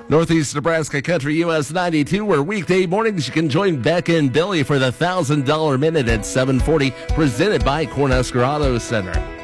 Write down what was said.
Northeast Nebraska Country US 92, where weekday mornings you can join Beck and Billy for the $1,000 Minute at 7:40, presented by Cornhusker Auto Center.